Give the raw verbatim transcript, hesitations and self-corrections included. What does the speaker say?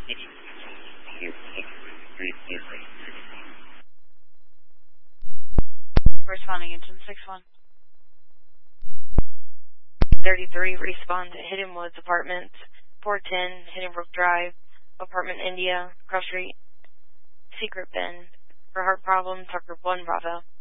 Responding engine six one. thirty-three, respond to Hidden Woods Apartments, four ten, Hidden Brook Drive, Apartment India, Cross Street, Secret Bend. For heart problem, Tucker one Bravo.